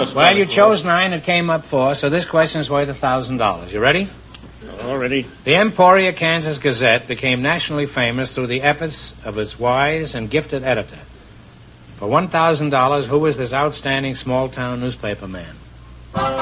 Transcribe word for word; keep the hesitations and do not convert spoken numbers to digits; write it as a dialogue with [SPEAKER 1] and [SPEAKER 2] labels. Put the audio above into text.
[SPEAKER 1] just
[SPEAKER 2] Well, you chose nine. It came up four, so this question's worth a thousand dollars. You ready?
[SPEAKER 1] All ready.
[SPEAKER 2] The Emporia, Kansas Gazette became nationally famous through the efforts of its wise and gifted editor. For one thousand dollars, who was this outstanding small-town newspaper man?